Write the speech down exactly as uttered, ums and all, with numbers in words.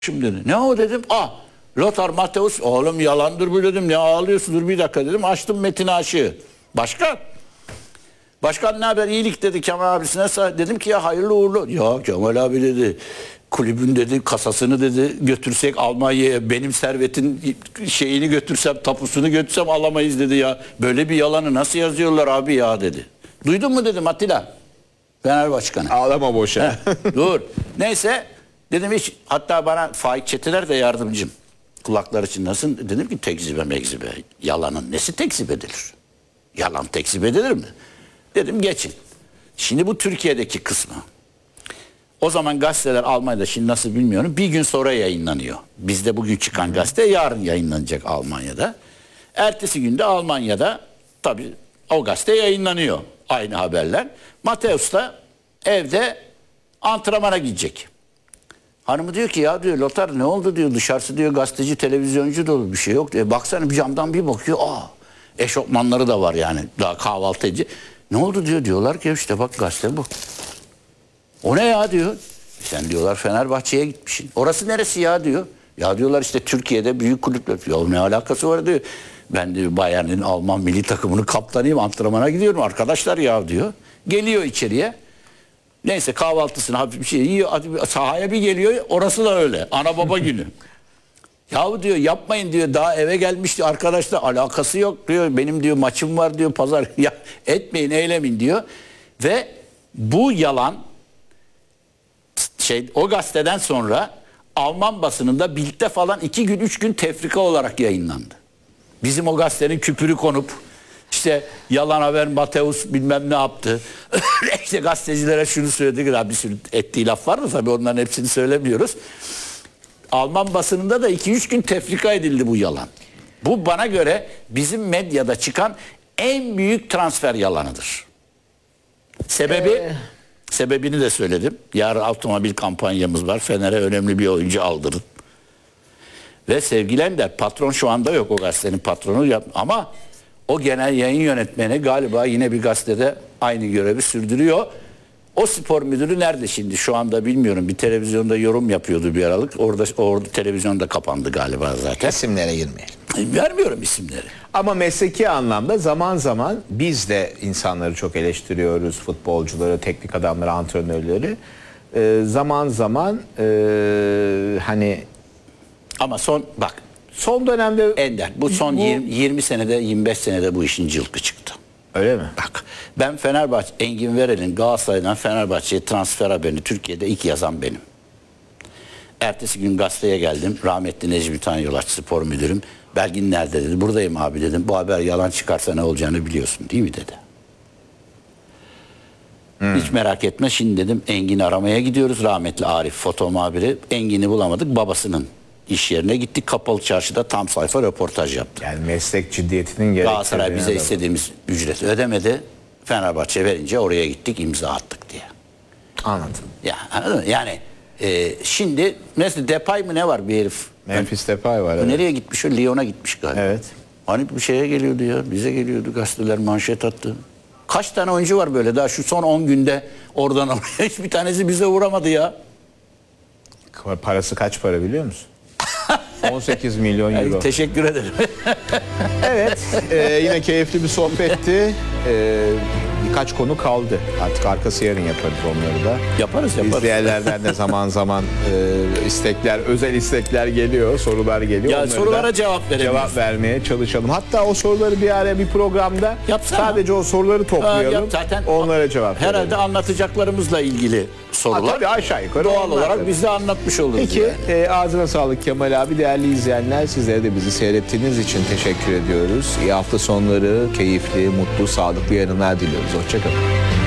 dedi. Ne o dedim. Ah, Lothar Matthäus. Oğlum yalandır bu dedim. Ne ağlıyorsun? Dur bir dakika dedim. Açtım Metin Aşık'ı. Başkan. Başkan ne haber? İyilik dedi Kemal abisine. Dedim ki ya hayırlı uğurlu. Ya Kemal abi dedi. Kulübün dedi kasasını dedi götürsek Almanya'ya benim servetin şeyini götürsem tapusunu götürsem alamayız dedi ya. Böyle bir yalanı nasıl yazıyorlar abi ya dedi. Duydun mu dedim Atilla. Fener Başkanı. Ağlama boşa. Dur. Neyse dedim hiç hatta bana Faik Çetiler de yardımcım. Kulaklar için nasıl? Dedim ki tekzibe mekzibe. Yalanın nesi tekzip edilir? Yalan tekzip edilir mi? Dedim geçin. Şimdi bu Türkiye'deki kısmı. O zaman gazeteler Almanya'da şimdi nasıl bilmiyorum bir gün sonra yayınlanıyor. Bizde bugün çıkan gazete yarın yayınlanacak Almanya'da. Ertesi günde Almanya'da tabii o gazete yayınlanıyor. Aynı haberler. Matthäus da evde antrenmana gidecek. Hanımı diyor ki ya diyor Lothar ne oldu diyor dışarısı diyor gazeteci televizyoncu dolu bir şey yok diyor. Baksana bir camdan bir bakıyor aa eşofmanları da var yani daha kahvaltı edici. Ne oldu diyor diyorlar ki işte bak gazete bu. O ne ya diyor. Sen diyorlar Fenerbahçe'ye gitmişsin. Orası neresi ya diyor. Ya diyorlar işte Türkiye'de büyük kulüpler. Ya ne alakası var diyor. Ben diyor Bayern'in Alman milli takımının kaptanıyım antrenmana gidiyorum arkadaşlar ya diyor. Geliyor içeriye. Neyse kahvaltısını hafif bir şey yiyor. Sahaya bir geliyor orası da öyle. Ana baba günü. Yahu diyor yapmayın diyor daha eve gelmişti arkadaşlar alakası yok diyor. Benim diyor maçım var diyor pazar. Ya etmeyin eylemin diyor. Ve bu yalan şey o gazeteden sonra Alman basınında Bild'de falan iki gün üç gün tefrika olarak yayınlandı. Bizim o gazetenin küpürü konup işte yalan haber Matthäus bilmem ne yaptı. İşte gazetecilere şunu söyledi. Bir sürü ettiği laf var da tabii onların hepsini söylemiyoruz. Alman basınında da iki üç gün tefrika edildi bu yalan. Bu bana göre bizim medyada çıkan en büyük transfer yalanıdır. Sebebi ee... sebebini de söyledim. Yarın otomobil kampanyamız var. Fener'e önemli bir oyuncu aldırın. Ve sevgili Ender patron şu anda yok o gazetenin patronu yap ama o genel yayın yönetmeni galiba yine bir gazetede aynı görevi sürdürüyor. O spor müdürü nerede şimdi şu anda bilmiyorum. Bir televizyonda yorum yapıyordu bir aralık. Orada orada televizyonda kapandı galiba zaten. İsimlere girmeyelim. Vermiyorum isimleri. Ama mesleki anlamda zaman zaman biz de insanları çok eleştiriyoruz. Futbolcuları, teknik adamları, antrenörleri. Ee, zaman zaman e, hani ama son bak son dönemde Ender bu son bu, yirmi, yirmi senede yirmi beş senede bu işin cılkı çıktı. Öyle mi? Bak ben Fenerbahçe Engin Verel'in Galatasaray'dan Fenerbahçe'ye transfer haberini Türkiye'de ilk yazan benim. Ertesi gün gazeteye geldim. Rahmetli Necmi Tanyolaç spor müdürüm. Belgin nerede dedi. Buradayım abi dedim. Bu haber yalan çıkarsa ne olacağını biliyorsun değil mi dedi. Hmm. Hiç merak etme şimdi dedim Engin'i aramaya gidiyoruz. Rahmetli Arif foto muhabiri. Engin'i bulamadık babasının iş yerine gittik. Kapalı çarşıda tam sayfa röportaj yaptık. Yani meslek ciddiyetinin gerektirdiği. Galatasaray bize istediğimiz ücreti ödemedi. Fenerbahçe verince oraya gittik imza attık diye. Anladım. Ya anladın mı? Yani e, şimdi mesela Depay mı ne var bir herif? Memphis Depay var. Evet. Nereye gitmiş o? Lyon'a gitmiş galiba. Evet. Hani bir şeye geliyordu ya. Bize geliyordu gazeteler manşet attı. Kaç tane oyuncu var böyle daha şu son on günde oradan oraya hiçbir tanesi bize uğramadı ya. Parası kaç para biliyor musun? on sekiz milyon euro. Yani teşekkür ederim. Evet, e, yine keyifli bir sohbetti. E, birkaç konu kaldı. Artık arkası yarın yaparız onları da. Yaparız yaparız. İzleyenlerden de zaman zaman e, istekler, özel istekler geliyor, sorular geliyor. Ya onları sorulara cevap verelim. Cevap vermeye çalışalım. Hatta o soruları bir araya bir programda Yapsana. sadece o soruları toplayalım. Ha, yap, zaten onlara cevap herhalde verelim. anlatacaklarımızla ilgili sorular. Ha, tabii aşağı yukarı. Doğal olarak biz de anlatmış oluruz. Peki yani. e, ağzına sağlık Kemal abi. Değerli izleyenler sizlere de bizi seyrettiğiniz için teşekkür ediyoruz. İyi hafta sonları, keyifli, mutlu, sağlıklı yayınlar diliyoruz. Hoşçakalın.